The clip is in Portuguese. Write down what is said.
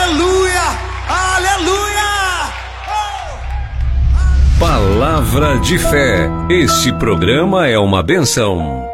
Aleluia! Aleluia! Palavra de fé. Este programa é uma bênção.